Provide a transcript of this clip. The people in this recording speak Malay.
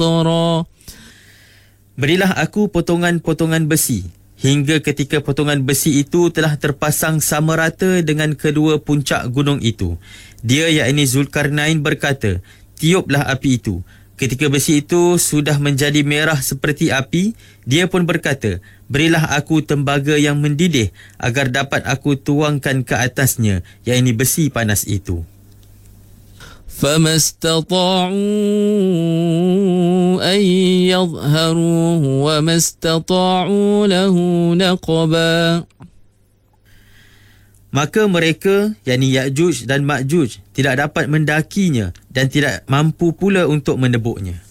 قطرا. Berilah aku potongan-potongan besi, hingga ketika potongan besi itu telah terpasang sama rata dengan kedua puncak gunung itu. Dia, yakni Zulkarnain, berkata, tiuplah api itu. Ketika besi itu sudah menjadi merah seperti api, dia pun berkata, berilah aku tembaga yang mendidih agar dapat aku tuangkan ke atasnya, yakni besi panas itu. فما استطاعوا أن يظهروه وما استطاعوا له نقبا. Maka mereka, yakni Ya'juj dan Ma'juj, tidak dapat mendakinya dan tidak mampu pula untuk menebuknya.